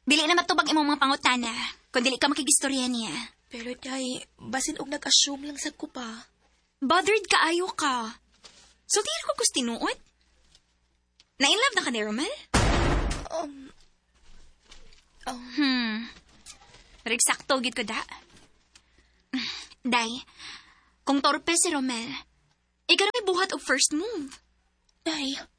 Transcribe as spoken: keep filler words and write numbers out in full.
Dili na matubag imong mga pangutana, kung dili ka makigistorya niya. Pero day, basin og nag-assume lang sad ko pa. Bothered ka ayo ka. So, di ko kus tinuot. Na-in-love na ka ni Romel? Um, um, Hmm. Pero eksakto, gid ko da. Day, kung torpe si Romel, ikaw na may buhat og first move. day,